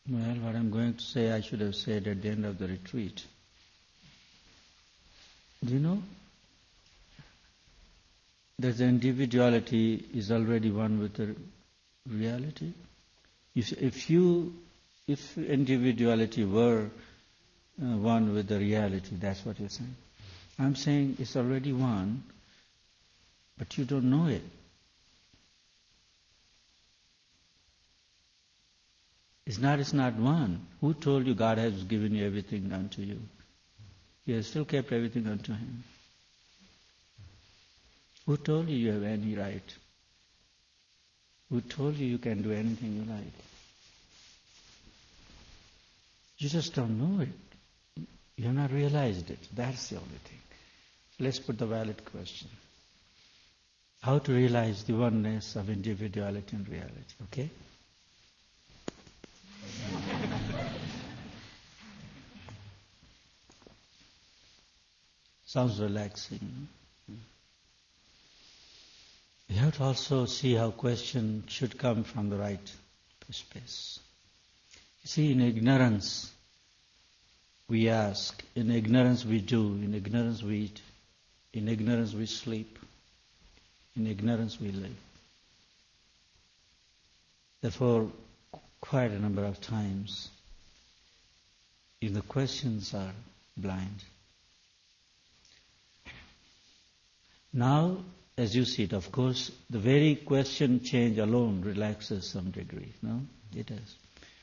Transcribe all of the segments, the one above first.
Well, what I'm going to say, I should have said at the end of the retreat. Do you know that the individuality is already one with the reality? If individuality were one with the reality, that's what you're saying. I'm saying it's already one, but you don't know it. It's not one. Who told you God has given you everything unto you? He has still kept everything unto Him. Who told you you have any right? Who told you you can do anything you like? You just don't know it. You have not realized it. That's the only thing. Let's put the valid question. How to realize the oneness of individuality and reality, okay? Sounds relaxing. You have to also see how question should come from the right space. You see, in ignorance we ask, in ignorance we do, in ignorance we eat, in ignorance we sleep, in ignorance we live. Therefore, quite a number of times, if the questions are blind. Now, as you see it, of course, the very question change alone relaxes some degree, no? It does.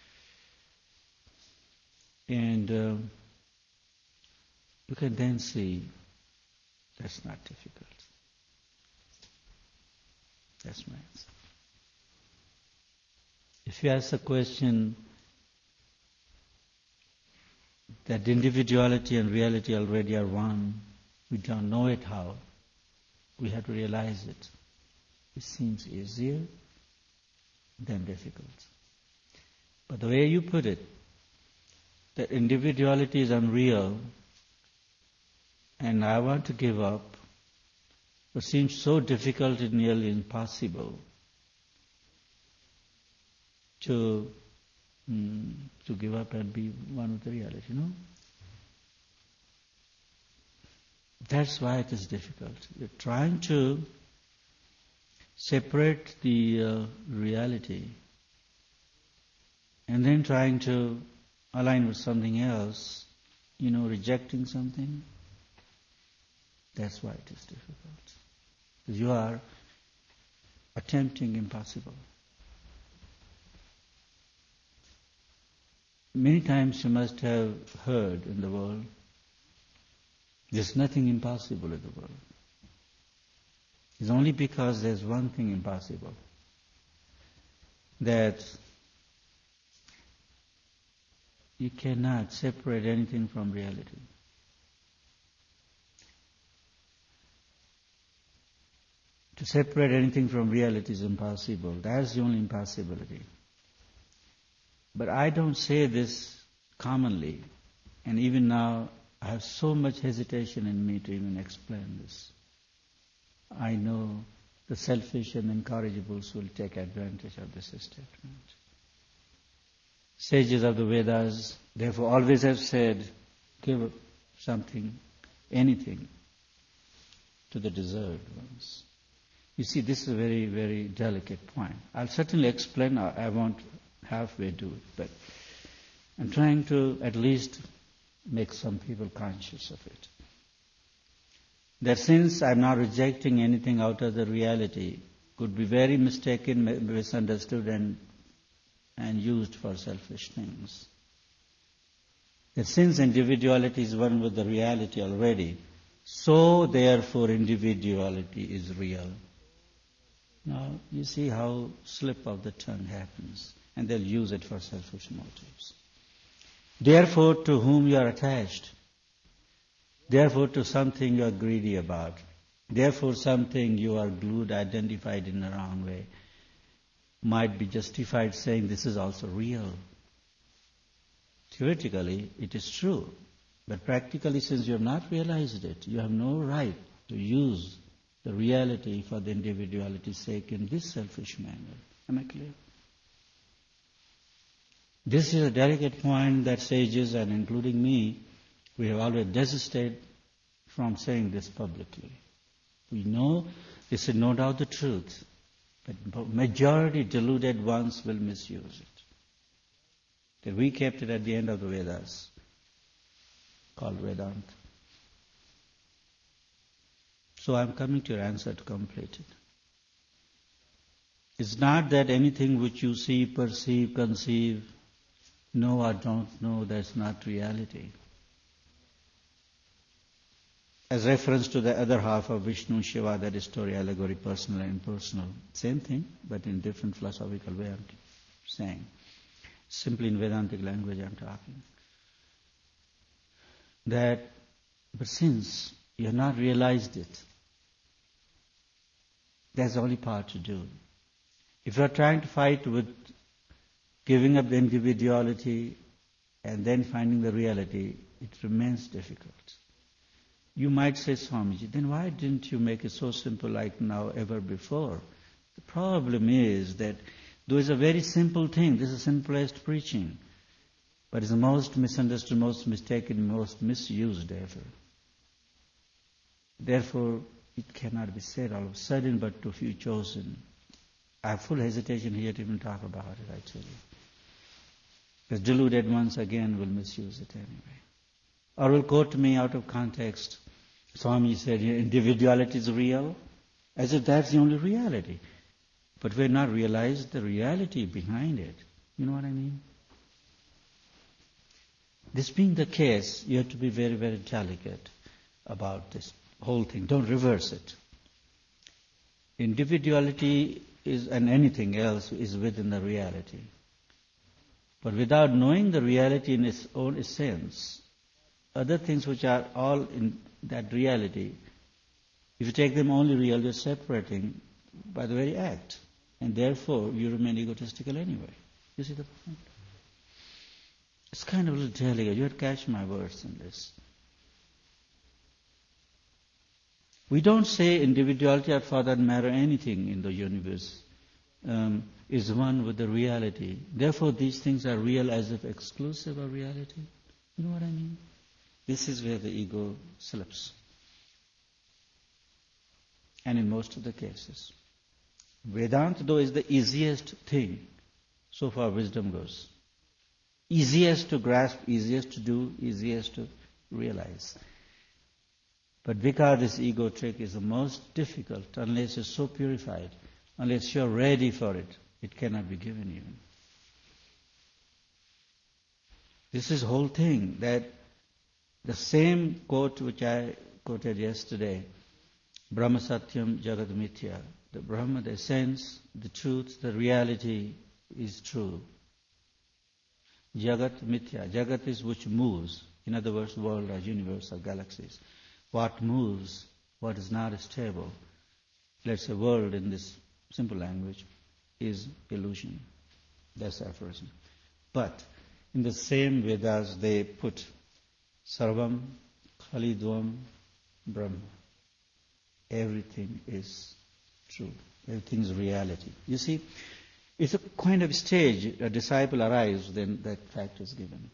And you can then see that's not difficult. That's my answer. If you ask the question that individuality and reality already are one, we don't know it how. We have to realize it. It seems easier than difficult. But the way you put it, that individuality is unreal and I want to give up, it seems so difficult and nearly impossible to give up and be one with the reality, no? That's why it is difficult. You're trying to separate the reality and then trying to align with something else, rejecting something. That's why it is difficult. Because you are attempting impossible. Many times you must have heard in the world, there's nothing impossible in the world. It's only because there's one thing impossible, that you cannot separate anything from reality. To separate anything from reality is impossible. That's the only impossibility. But I don't say this commonly, and even now I have so much hesitation in me to even explain this. I know the selfish and incorrigibles will take advantage of this statement. Sages of the Vedas, therefore, always have said, give something, anything, to the deserved ones. You see, this is a very, very delicate point. I'll certainly explain, I won't halfway do it, but I'm trying to at least make some people conscious of it. That since I'm not rejecting anything out of the reality, could be very mistaken, misunderstood and used for selfish things. That since individuality is one with the reality already, so therefore individuality is real. Now you see how slip of the tongue happens, and they'll use it for selfish motives. Therefore, to whom you are attached, therefore to something you are greedy about, therefore something you are glued, identified in the wrong way, might be justified saying this is also real. Theoretically, it is true, but practically, since you have not realized it, you have no right to use the reality for the individuality's sake in this selfish manner. Am I clear? This is a delicate point that sages, and including me, we have always desisted from saying this publicly. We know this is no doubt the truth, but majority deluded ones will misuse it. That we kept it at the end of the Vedas, called Vedanta. So I'm coming to your answer to complete it. It's not that anything which you see, perceive, conceive, know or don't know, that's not reality. As reference to the other half of Vishnu, Shiva, that is story, allegory, personal and impersonal. Same thing, but in different philosophical way I'm saying. Simply in Vedantic language I'm talking. But since you have not realized it, that's the only part to do. If you are trying to fight with giving up the individuality and then finding the reality, it remains difficult. You might say, Swamiji, then why didn't you make it so simple like now ever before? The problem is that though it's a very simple thing, this is the simplest preaching, but it's the most misunderstood, most mistaken, most misused ever. Therefore, it cannot be said all of a sudden, but to few chosen. I have full hesitation here to even talk about it, I tell you. Because deluded ones again will misuse it anyway. Or will quote me out of context. Swami said, individuality is real, as if that's the only reality. But we have not realized the reality behind it. You know what I mean? This being the case, you have to be very, very delicate about this whole thing. Don't reverse it. Individuality is, and anything else is within the reality. But without knowing the reality in its own essence, other things which are all in that reality, if you take them only real, you're separating by the very act. And therefore, you remain egotistical anyway. You see the point? It's kind of a little delicate. You have to catch my words in this. We don't say individuality or for that matter anything in the universe is one with the reality. Therefore, these things are real as if exclusive of reality. You know what I mean? This is where the ego slips. And in most of the cases. Vedanta, though, is the easiest thing, so far wisdom goes. Easiest to grasp, easiest to do, easiest to realize. But because this ego trick is the most difficult, unless it's so purified, unless you're ready for it, it cannot be given even. This is the whole thing, that the same quote which I quoted yesterday, Brahma Satyam Jagat Mithya, the Brahma, the essence, the truth, the reality is true. Jagat Mithya, Jagat is which moves, in other words, world or universe or galaxies. What moves, what is not stable, let's say world in this simple language, is illusion. That's aphorism. But in the same Vedas they put Sarvam Khalidvam Brahma. Everything is true. Everything is reality. You see, it's a kind of stage a disciple arrives, then that fact is given.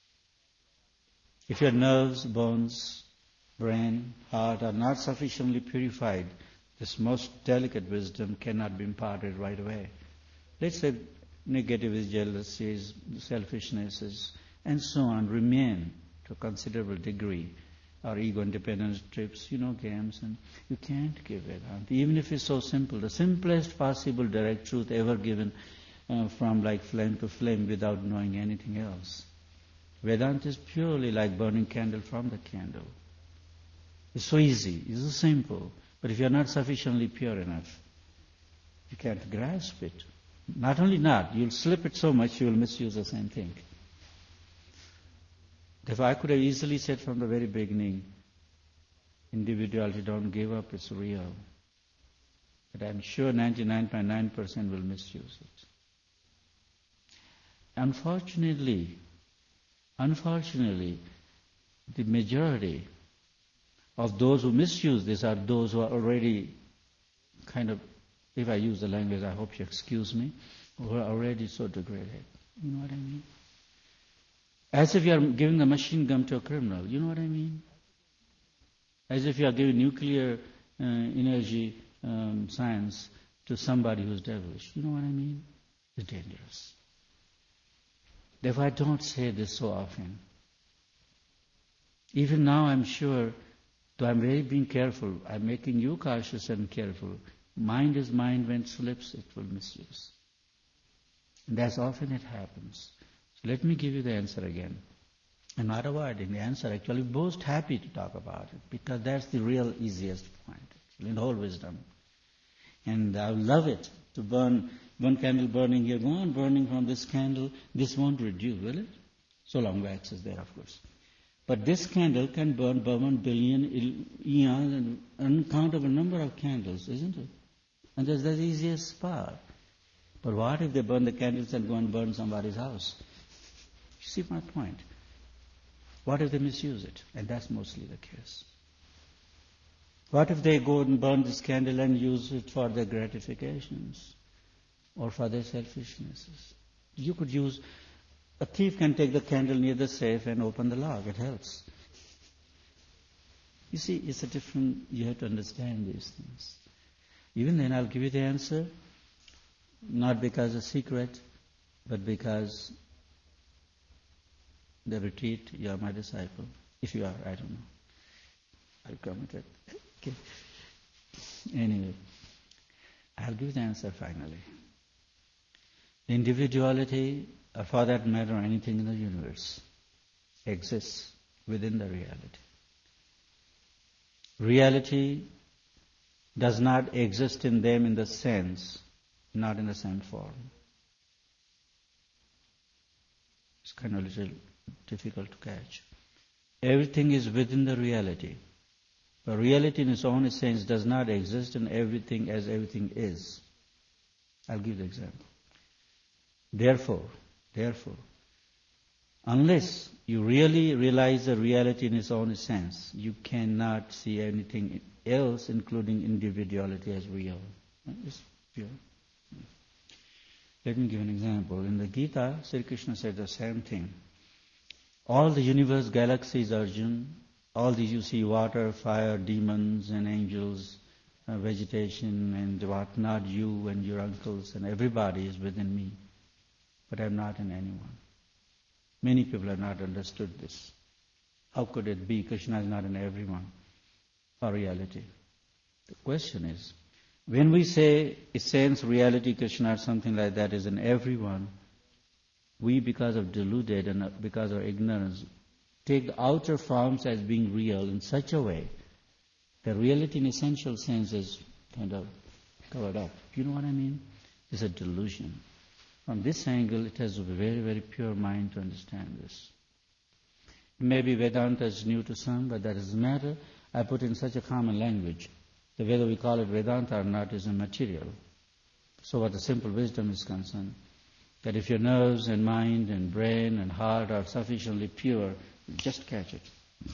If your nerves, bones, brain, heart are not sufficiently purified, this most delicate wisdom cannot be imparted right away. Let's say negative jealousies, selfishnesses, and so on remain to a considerable degree. Our ego independence trips, games, and you can't give Vedanta. Even if it's so simple, the simplest possible direct truth ever given from like flame to flame without knowing anything else. Vedanta is purely like burning candle from the candle. It's so easy, it's so simple. But if you're not sufficiently pure enough, you can't grasp it. Not only not, you'll slip it so much you'll misuse the same thing. Therefore, I could have easily said from the very beginning, individuality, don't give up, it's real. But I'm sure 99.9% will misuse it. Unfortunately, the majority of those who misuse this are those who are already kind of, if I use the language, I hope you excuse me, who are already so degraded. You know what I mean? As if you are giving a machine gun to a criminal. You know what I mean? As if you are giving nuclear energy science to somebody who's devilish. You know what I mean? It's dangerous. Therefore, I don't say this so often. Even now, I'm sure, though I'm very being careful, I'm making you cautious and careful. Mind is mind. When it slips, it will misuse. And that's often it happens. So let me give you the answer again. I'm not avoiding the answer. Actually, most happy to talk about it because that's the real easiest point actually, in the whole wisdom. And I love it to burn one candle burning here. Go on burning from this candle. This won't reduce, will it? So long wax is there, of course. But this candle can burn 1 billion eons and uncountable number of candles, isn't it? And that's the easiest part. But what if they burn the candles and go and burn somebody's house? You see my point? What if they misuse it? And that's mostly the case. What if they go and burn this candle and use it for their gratifications or for their selfishnesses? You could use, a thief can take the candle near the safe and open the lock. It helps. You see, it's a different, you have to understand these things. Even then, I'll give you the answer, not because it's a secret, but because the retreat, you are my disciple. If you are, I don't know. I'll come with it. Okay. Anyway, I'll give the answer finally. Individuality, or for that matter, anything in the universe, exists within the reality. Reality does not exist in them in the sense, not in the same form. It's kind of a little difficult to catch. Everything is within the reality. But reality in its own sense does not exist in everything as everything is. I'll give the example. Therefore, unless you really realize the reality in its own sense, you cannot see anything else, including individuality, as real. It's pure. Let me give an example. In the Gita, Sri Krishna said the same thing. All the universe, galaxies, Arjun, all these you see, water, fire, demons and angels, vegetation and whatnot, you and your uncles and everybody is within me. But I'm not in anyone. Many people have not understood this. How could it be? Krishna is not in everyone, or reality. The question is, when we say essence, reality, Krishna or something like that is in everyone, we, because of deluded and because of ignorance, take the outer forms as being real in such a way that reality in essential sense is kind of covered up. You know what I mean? It's a delusion. From this angle, it has a very, very pure mind to understand this. Maybe Vedanta is new to some, but that doesn't matter. I put in such a common language that whether we call it Vedanta or not is immaterial. So what the simple wisdom is concerned, that if your nerves and mind and brain and heart are sufficiently pure, just catch it.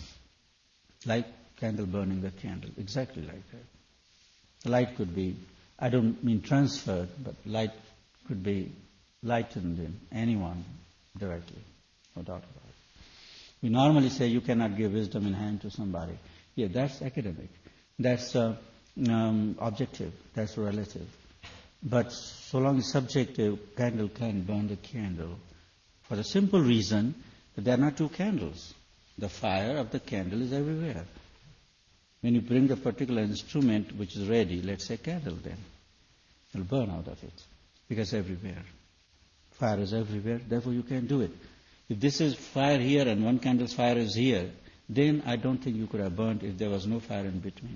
Like candle burning the candle, exactly like that. The light could be, I don't mean transferred, but light could be lightened in anyone directly, no doubt about it. We normally say you cannot give wisdom in hand to somebody. Yeah, that's academic. That's objective. That's relative. But so long as subjective, candle can burn the candle for the simple reason that there are not two candles. The fire of the candle is everywhere. When you bring the particular instrument which is ready, let's say candle then, it'll burn out of it because everywhere. Fire is everywhere, therefore you can do it. If this is fire here and one candle's fire is here, then I don't think you could have burnt if there was no fire in between.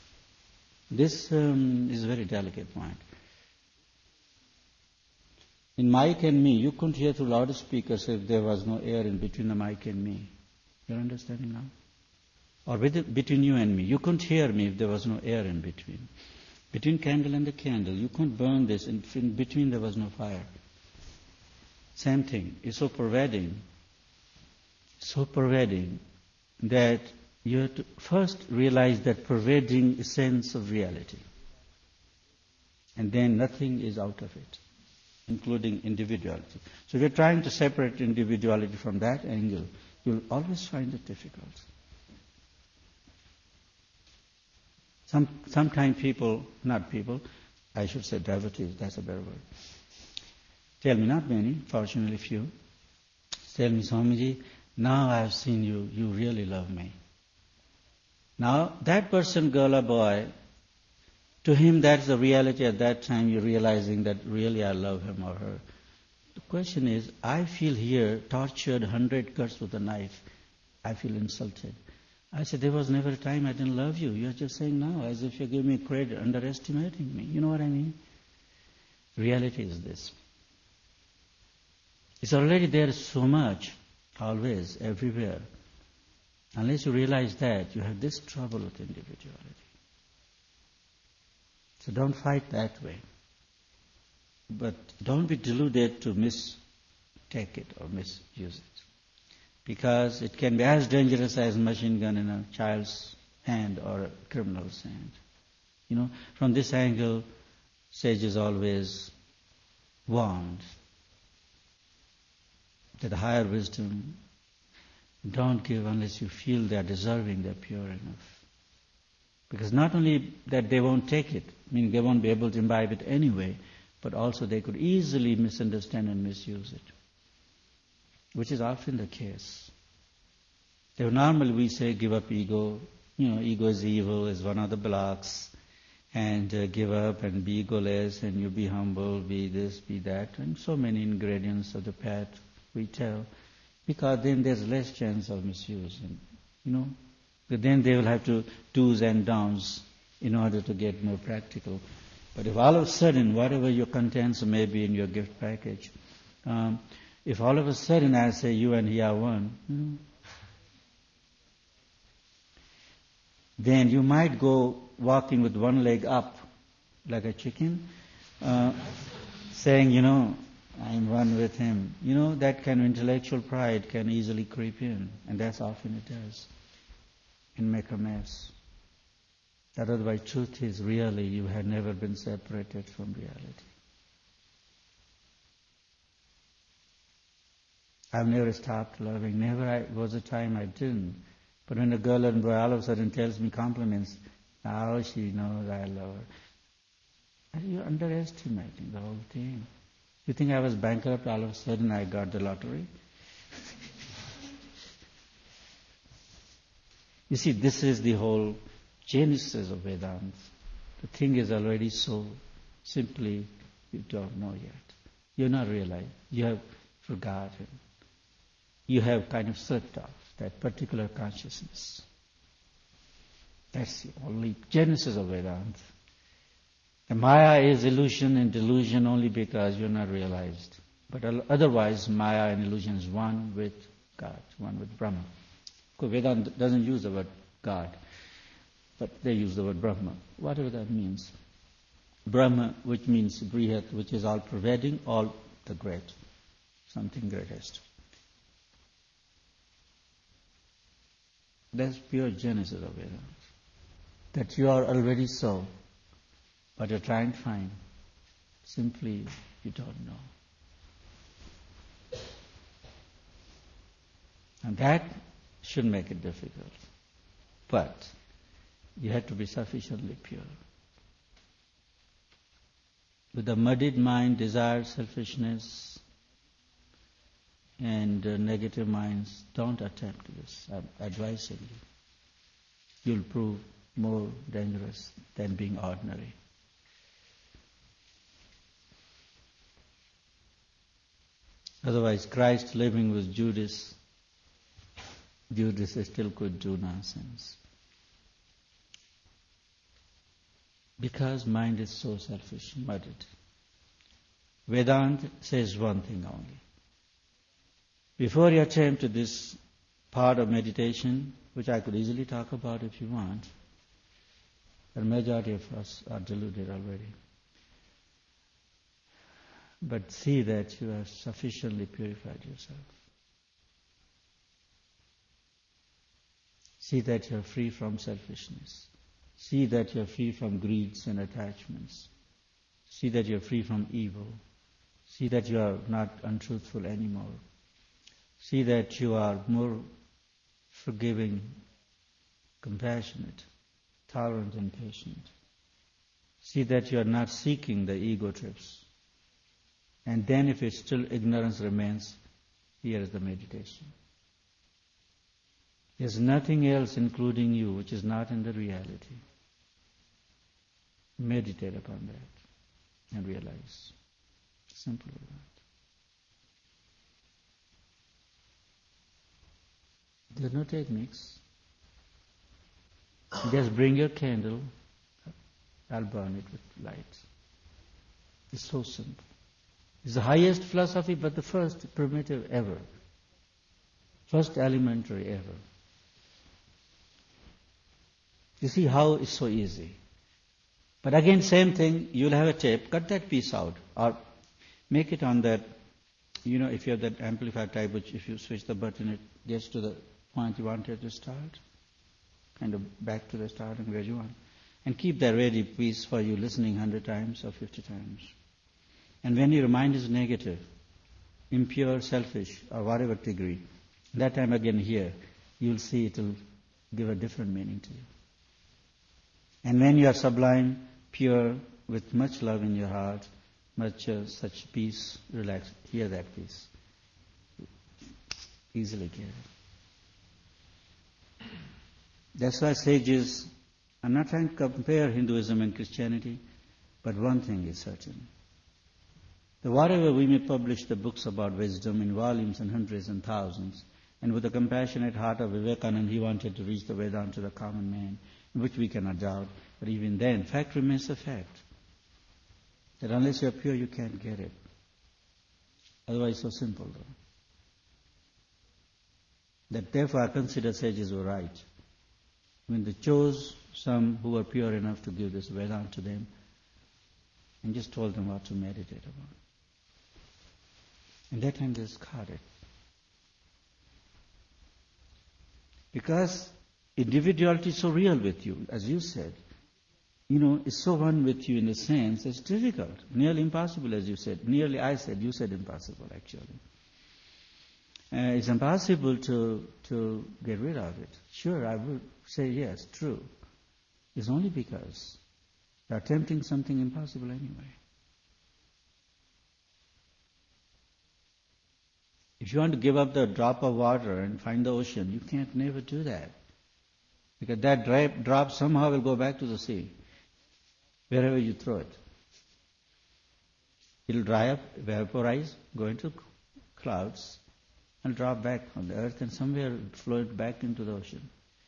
This is a very delicate point. In mic and me, you couldn't hear through loudspeakers if there was no air in between the mic and me. You're understanding now? Or between you and me. You couldn't hear me if there was no air in between. Between candle and the candle, you couldn't burn this. In between there was no fire. Same thing. It's so pervading that you have to first realize that pervading sense of reality. And then nothing is out of it. including individuality. So if you're trying to separate individuality from that angle, you'll always find it difficult. Sometimes I should say devotees, that's a better word, tell me, not many, fortunately few, tell me, Swamiji, now I've seen you, you really love me. Now, that person, girl or boy, to him that's the reality at that time, you're realizing that really I love him or her. The question is, I feel here tortured, 100 cuts with a knife. I feel insulted. I said, there was never a time I didn't love you. You're just saying now, as if you're giving me credit, underestimating me. You know what I mean? Reality is this. It's already there so much, always, everywhere. Unless you realize that, you have this trouble with individuality. So don't fight that way. But don't be deluded to mistake it or misuse it. Because it can be as dangerous as a machine gun in a child's hand or a criminal's hand. You know, from this angle, sages always warned that the higher wisdom, don't give unless you feel they are deserving, they are pure enough. Because not only that they won't take it, meaning they won't be able to imbibe it anyway, but also they could easily misunderstand and misuse it, which is often the case. Normally we say give up ego, ego is evil, is one of the blocks, and give up and be egoless, and you be humble, be this, be that, and so many ingredients of the path we tell, because then there's less chance of misuse, But then they will have to do's and don'ts in order to get more practical. But if all of a sudden, whatever your contents may be in your gift package, if all of a sudden I say you and he are one, then you might go walking with one leg up like a chicken, saying, I'm one with him. That kind of intellectual pride can easily creep in, and that's often it does, and make a mess. That otherwise truth is really you had never been separated from reality. I've never stopped loving. Never was a time I didn't. But when a girl and boy all of a sudden tells me compliments, now she knows I love her. You're underestimating the whole thing. You think I was bankrupt, all of a sudden I got the lottery? You see, this is the whole genesis of Vedanta. The thing is already so, simply you don't know yet. You're not realizing. You have forgotten. You have kind of slipped off that particular consciousness. That's the only genesis of Vedanta. The Maya is illusion and delusion only because you're not realized. But otherwise, Maya and illusion is one with God, one with Brahma. Because Vedanta doesn't use the word God, but they use the word Brahma, whatever that means. Brahma, which means Brihat, which is all-pervading, all the great, something greatest. That's pure genesis of Vedanta. That you are already so, but you're trying to find. Simply, you don't know. And that should make it difficult. But you have to be sufficiently pure. With a muddied mind, desire, selfishness, and negative minds, don't attempt this. I'm advising you. You'll prove more dangerous than being ordinary. Otherwise, Christ living with Judas still could do nonsense. Because mind is so selfish, muddied. Vedanta says one thing only. Before you attempt to this part of meditation, which I could easily talk about if you want, the majority of us are deluded already. But see that you have sufficiently purified yourself. See that you are free from selfishness. See that you are free from greeds and attachments. See that you are free from evil. See that you are not untruthful anymore. See that you are more forgiving, compassionate, tolerant and patient. See that you are not seeking the ego trips. And then if it's still ignorance remains, here is the meditation. There's nothing else including you which is not in the reality. Meditate upon that and realize. Simple as that. There's no techniques. Just bring your candle, I'll burn it with light. It's so simple. It's the highest philosophy, but the first primitive ever. First elementary ever. You see how it's so easy. But again, same thing, you'll have a tape, cut that piece out, or make it on that, if you have that amplifier type, which if you switch the button, it gets to the point you wanted to start, kind of back to the starting where you want. And keep that ready piece for you listening 100 times or 50 times. And when your mind is negative, impure, selfish, or whatever degree, that time again here, you'll see it will give a different meaning to you. And when you are sublime, pure, with much love in your heart, much such peace, relax, hear that peace. Easily get it. That's why sages, I'm not trying to compare Hinduism and Christianity, but one thing is certain. That whatever we may publish the books about wisdom in volumes and hundreds and thousands, and with the compassionate heart of Vivekananda, he wanted to reach the Vedanta to the common man, which we cannot doubt. But even then, fact remains a fact. That unless you're pure, you can't get it. Otherwise, it's so simple, though. That therefore I consider sages were right. When they chose some who were pure enough to give this Vedanta to them, and just told them what to meditate about. And that time they just caught it. Because individuality is so real with you, as you said. It's so one with you in a sense, it's difficult, nearly impossible, as you said. Nearly I said, you said impossible, actually. It's impossible to get rid of it. Sure, I would say yes, true. It's only because you're attempting something impossible anyway. If you want to give up the drop of water and find the ocean, you can't never do that. Because that drop somehow will go back to the sea, wherever you throw it. It'll dry up, vaporize, go into clouds, and drop back on the earth, and somewhere float back into the ocean.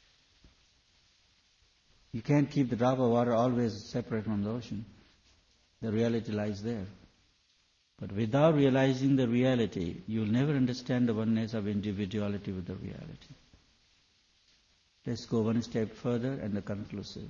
You can't keep the drop of water always separate from the ocean. The reality lies there. But without realizing the reality, you'll never understand the oneness of individuality with the reality. Let's go one step further and the conclusive.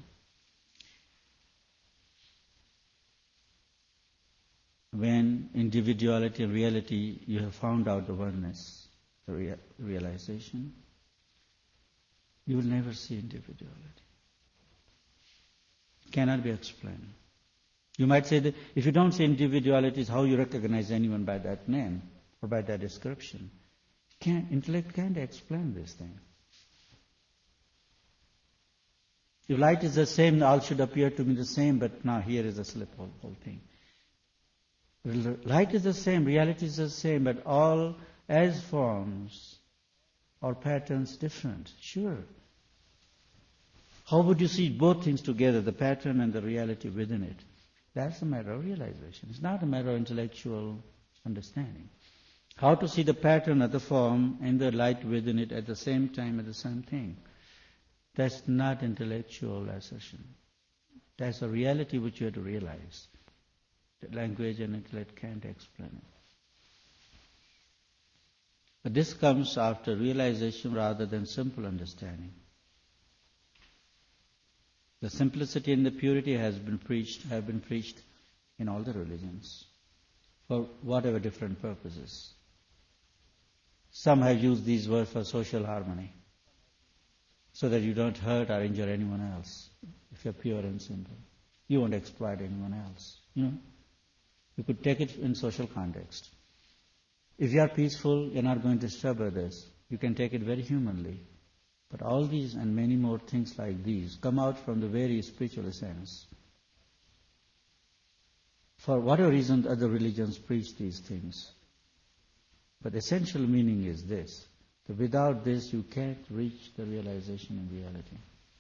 When individuality and reality, you have found out the oneness, the realization, you will never see individuality. Cannot be explained. You might say that if you don't see individuality, it's how you recognize anyone by that name or by that description. Intellect can't explain this thing. If light is the same, all should appear to be the same, but now here is a slip, whole thing. Light is the same, reality is the same, but all as forms or patterns different. Sure. How would you see both things together, the pattern and the reality within it? That's a matter of realization. It's not a matter of intellectual understanding. How to see the pattern of the form and the light within it at the same time as the same thing. That's not intellectual assertion. That's a reality which you have to realize. The language and intellect can't explain it. But this comes after realization rather than simple understanding. The simplicity and the purity have been preached in all the religions for whatever different purposes. Some have used these words for social harmony, so that you don't hurt or injure anyone else. If you're pure and simple, you won't exploit anyone else. You could take it in social context. If you are peaceful, you're not going to disturb others. You can take it very humanly. But all these and many more things like these come out from the very spiritual essence. For whatever reason, other religions preach these things. But the essential meaning is this, that without this you can't reach the realization in reality.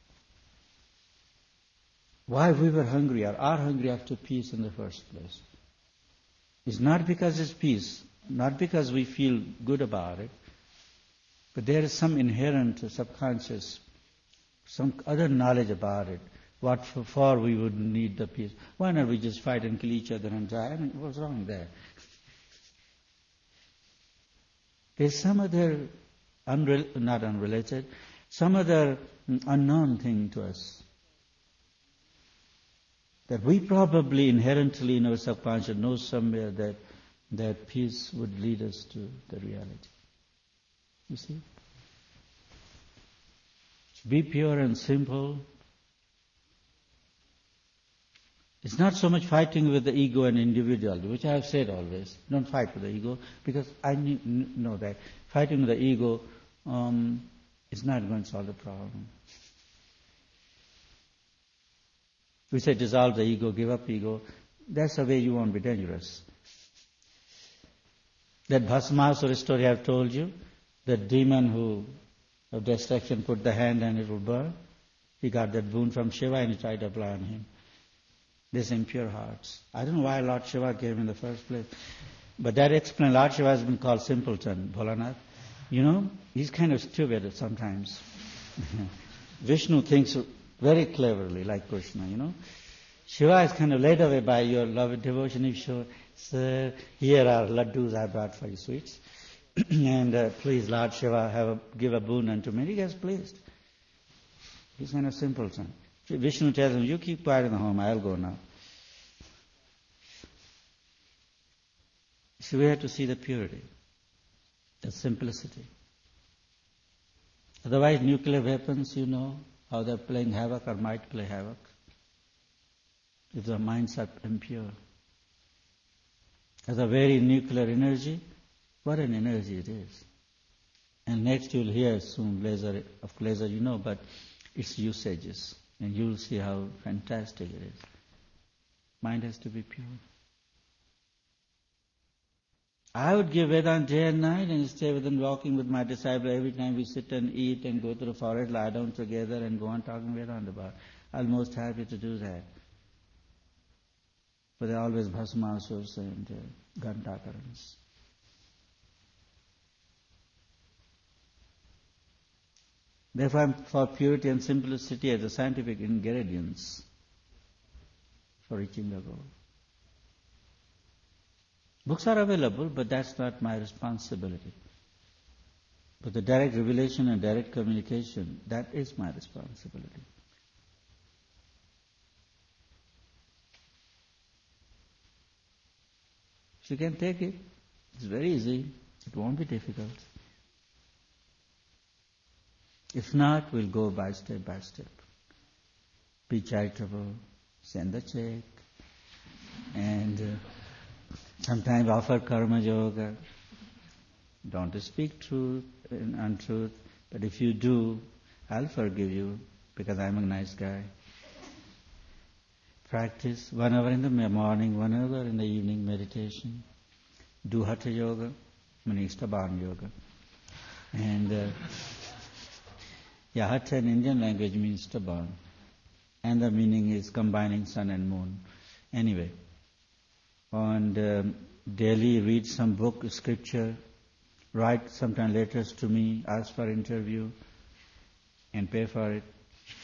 Why we were hungry or are hungry after peace in the first place? It's not because it's peace, not because we feel good about it, but there is some inherent subconscious, some other knowledge about it. What for we would need the peace? Why not we just fight and kill each other and die? I mean, what's wrong there? There's some other, not unrelated, some other unknown thing to us. That we probably inherently in our subconscious know somewhere that peace would lead us to the reality. You see? Be pure and simple. It's not so much fighting with the ego and individuality, which I have said always. Don't fight with the ego, because I know that fighting with the ego is not going to solve the problem. We say dissolve the ego, give up ego. That's the way you won't be dangerous. That Bhasmasura story I have told you, the demon who of destruction put the hand and it will burn. He got that boon from Shiva and he tried to apply on him. These impure hearts. I don't know why Lord Shiva came in the first place. But that explains, Lord Shiva has been called simpleton, Bholanath. You know, he's kind of stupid sometimes. Vishnu thinks very cleverly, like Krishna, you know. Shiva is kind of led away by your love and devotion. If you sir, here are laddus I brought for you, sweets. And please, Lord Shiva, give a boon unto me. He gets pleased. He's kind of simpleton. Vishnu tells him, you keep quiet in the home, I'll go now. So we have to see the purity, the simplicity. Otherwise, nuclear weapons, you know, how they're playing havoc or might play havoc, if the minds are impure. As a very nuclear energy, what an energy it is. And next you'll hear soon laser, you know, but its usages. And you'll see how fantastic it is. Mind has to be pure. I would give Vedanta day and night and stay with them walking with my disciple every time we sit and eat and go to the forest, lie down together and go on talking Vedanta about. I'm most happy to do that. But they're always Bhasmasurs and Gantakarans. Therefore, I'm for purity and simplicity as the scientific ingredients for reaching the goal. Books are available, but that's not my responsibility. But the direct revelation and direct communication, that is my responsibility. If you can take it, it's very easy. It won't be difficult. If not, we'll go by step. Be charitable, send a check, and sometimes offer karma yoga. Don't speak truth and untruth, but if you do, I'll forgive you because I'm a nice guy. Practice 1 hour in the morning, 1 hour in the evening meditation. Do Hatha Yoga, meaning Stabhan Yoga. And Hatha in Indian language means Stabhan. And the meaning is combining sun and moon. Anyway, and daily read some book, scripture, write sometime letters to me, ask for interview, and pay for it.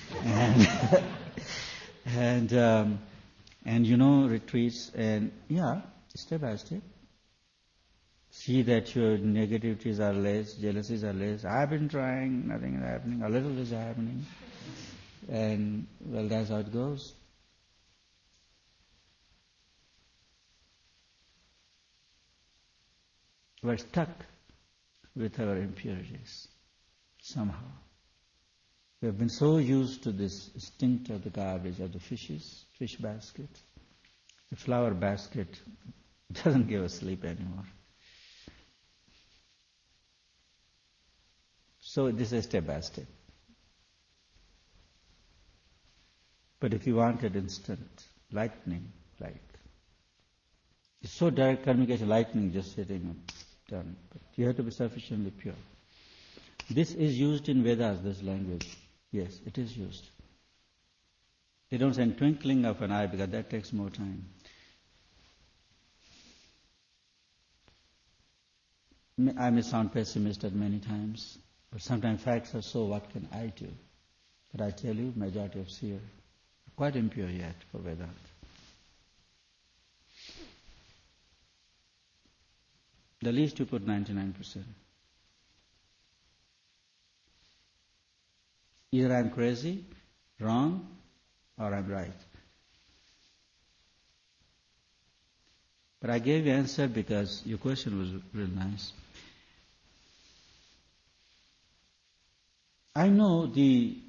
And retreats, and step by step. See that your negativities are less, jealousies are less. I've been trying, nothing is happening, a little is happening. And, well, that's how it goes. We're stuck with our impurities, somehow. We have been so used to this instinct of the garbage, of the fishes, fish basket, The flower basket doesn't give us sleep anymore. So this is step by step. But if you wanted instant, lightning, like, it's so direct communication, lightning just sitting done. But you have to be sufficiently pure. This is used in Vedas, this language. Yes, it is used. They don't say twinkling of an eye because that takes more time. I may sound pessimistic many times, but sometimes facts are so, what can I do? But I tell you, majority of seers are quite impure yet for Vedanta. The least you put 99%. Either I'm crazy, wrong, or I'm right. But I gave you answer because your question was real nice. I know the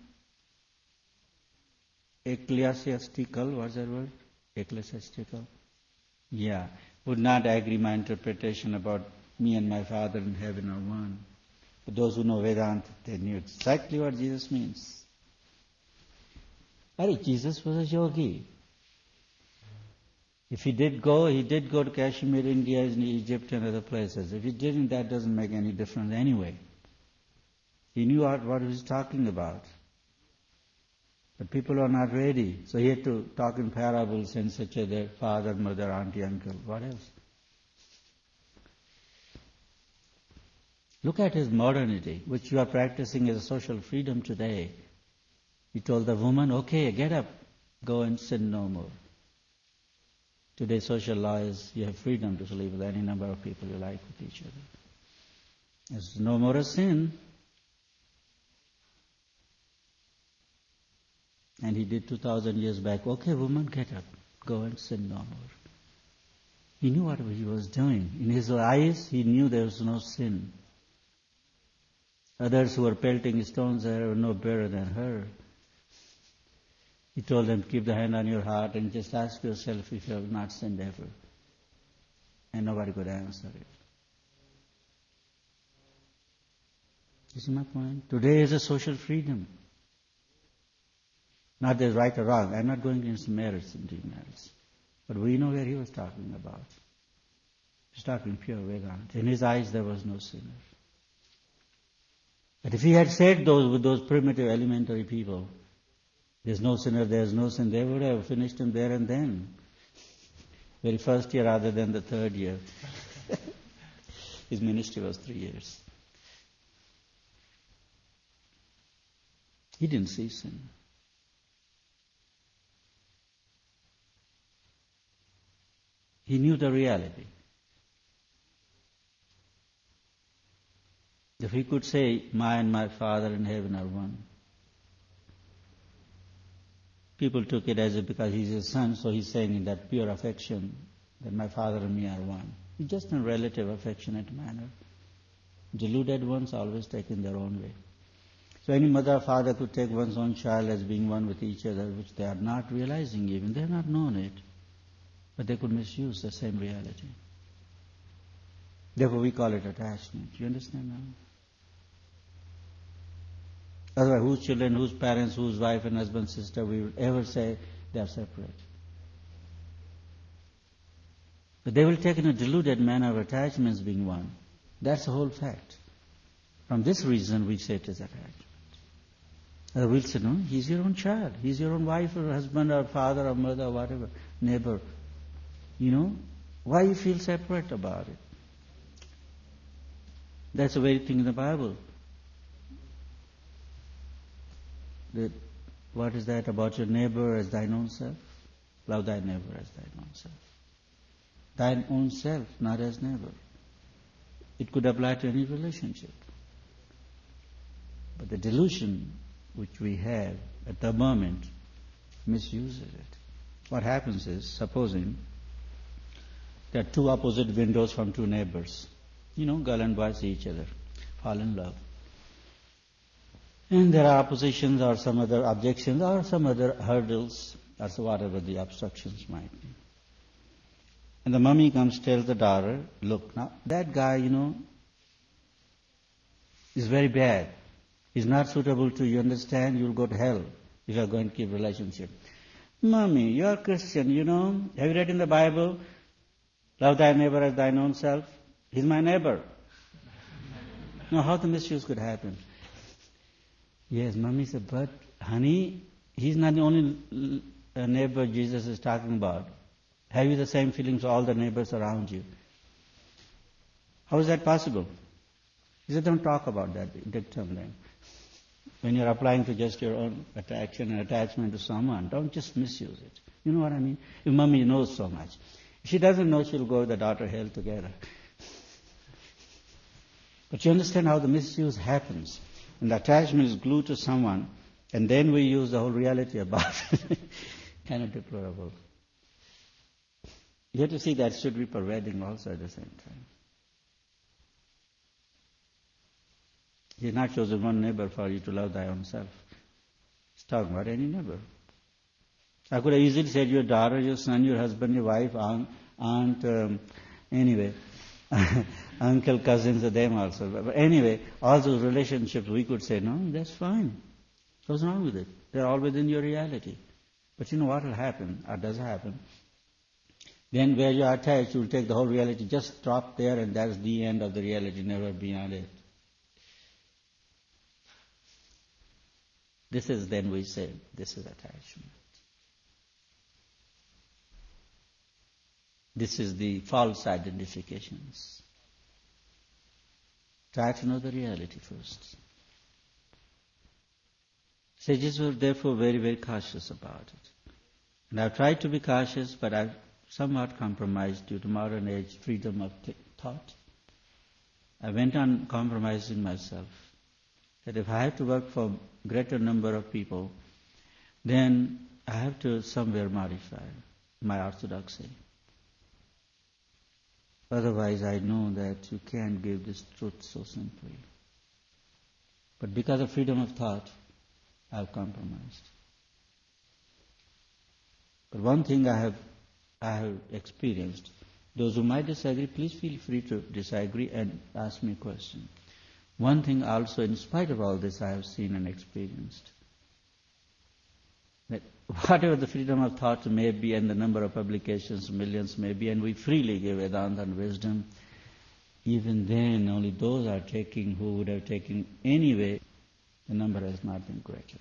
ecclesiastical, what's that word? Ecclesiastical? Yeah, would not agree my interpretation about me and my Father in heaven are one. But those who know Vedanta, they knew exactly what Jesus means. Jesus was a yogi. If he did go to Kashmir, India, Egypt and other places. If he didn't, that doesn't make any difference anyway. He knew what he was talking about. But people are not ready. So he had to talk in parables and such as their father, mother, auntie, uncle, what else? Look at his modernity, which you are practicing as a social freedom today. He told the woman, okay, get up, go and sin no more. Today's social law is you have freedom to sleep with any number of people you like with each other. There's no more a sin. And he did 2,000 years back, okay, woman, get up, go and sin no more. He knew what he was doing. In his eyes, he knew there was no sin. Others who were pelting stones were no better than her. He told them, keep the hand on your heart and just ask yourself if you have not sinned ever. And nobody could answer it. You see my point? Today is a social freedom. Not there's right or wrong. I'm not going into merits and demerits. But we know where he was talking about. He was talking pure Vedanta. In his eyes there was no sinner. But if he had said those with those primitive elementary people, there's no sinner, there's no sin, they would have finished him there and then. Very first year rather than the third year. His ministry was 3 years. He didn't see sin. He knew the reality. If he could say, my and my Father in heaven are one, people took it as if because he's his son, so he's saying in that pure affection that my Father and me are one. It's just in a relative, affectionate manner. Deluded ones always take in their own way. So any mother or father could take one's own child as being one with each other, which they are not realizing even. They have not known it. But they could misuse the same reality. Therefore we call it attachment. You understand now? Otherwise, whose children, whose parents, whose wife and husband, sister, we would ever say they are separate. But they will take in a deluded manner of attachments being one. That's the whole fact. From this reason, we say it is attachment. We'll say, no, he's your own child. He's your own wife or husband or father or mother or whatever, neighbor. You know, why you feel separate about it? That's the very thing in the Bible. What is that about your neighbor as thine own self? Love thy neighbor as thine own self. Thine own self, not as neighbor. It could apply to any relationship. But the delusion which we have at the moment misuses it. What happens is, supposing there are two opposite windows from two neighbors. You know, girl and boy see each other, fall in love. And there are oppositions or some other objections or some other hurdles or so whatever the obstructions might be. And the mummy comes, tells the daughter, look, now that guy, is very bad. He's not suitable to you, understand? You'll go to hell if you're going to keep relationship. Mummy, you're a Christian, Have you read in the Bible, love thy neighbor as thine own self? He's my neighbor. Now, how the misuse could happen? Yes, Mummy said, but honey, he's not the only neighbor Jesus is talking about. Have you the same feelings for all the neighbors around you? How is that possible? He said, don't talk about that dictum then. When you're applying to just your own attraction and attachment to someone, don't just misuse it. You know what I mean? If Mummy knows so much. If she doesn't know, she'll go with the daughter hell together. But you understand how the misuse happens. When the attachment is glued to someone, and then we use the whole reality about it. Kind of deplorable. You have to see that should be pervading also at the same time. He's not chosen one neighbor for you to love thy own self. He's talking about any neighbor. I could have easily said your daughter, your son, your husband, your wife, aunt, anyway, uncle, cousins, them also. But anyway, all those relationships, we could say, no, that's fine. What's wrong with it? They're all within your reality. But you know what will happen, or does happen? Then where you are attached, you'll take the whole reality, just stop there, and that's the end of the reality, never beyond it. This is, then we say, this is attachment. This is the false identifications. Try to know the reality first. Sages were therefore very, very cautious about it. And I've tried to be cautious, but I've somewhat compromised due to modern age freedom of thought. I went on compromising myself. That if I have to work for a greater number of people, then I have to somewhere modify my orthodoxy. Otherwise, I know that you can't give this truth so simply. But because of freedom of thought, I've compromised. But one thing I have experienced, those who might disagree, please feel free to disagree and ask me a question. One thing also, in spite of all this, I have seen and experienced, that whatever the freedom of thought may be and the number of publications, millions may be, and we freely give Vedanta and wisdom, even then only those are taking who would have taken anyway, the number has not been greater.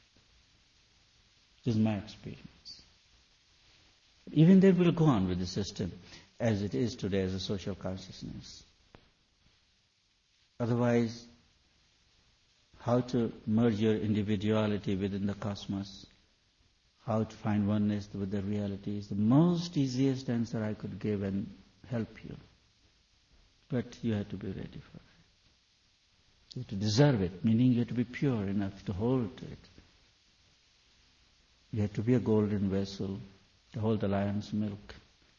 This is my experience. Even then we'll go on with the system as it is today as a social consciousness. Otherwise, how to merge your individuality within the cosmos, how to find oneness with the reality is the most easiest answer I could give and help you. But you have to be ready for it. You have to deserve it, meaning you have to be pure enough to hold to it. You have to be a golden vessel to hold the lion's milk.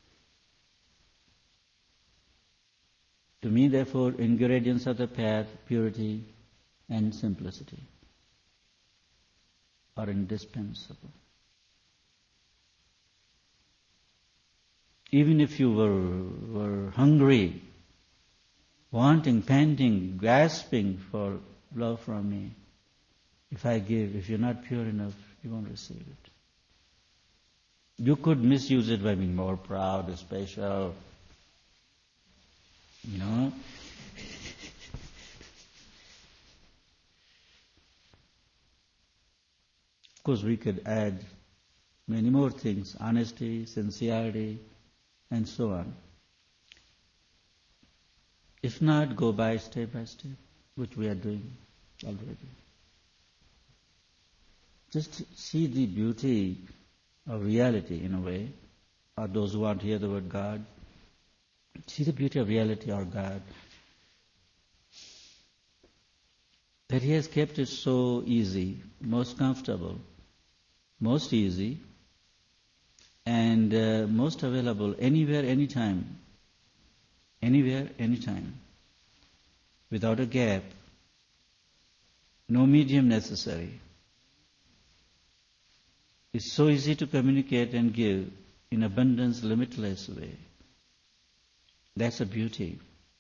To me, therefore, ingredients of the path, purity and simplicity, are indispensable. Even if you were hungry, wanting, panting, grasping for love from me, if I give, if you're not pure enough, you won't receive it. You could misuse it by being more proud, special, Of course, we could add many more things, honesty, sincerity, and so on. If not, go by step, which we are doing already. Just see the beauty of reality in a way, or those who want to hear the word God. See the beauty of reality or God. That He has kept it so easy, most comfortable, most easy, and most available anywhere, anytime. Anywhere, anytime. Without a gap. No medium necessary. It's so easy to communicate and give in abundance, limitless way. That's a beauty.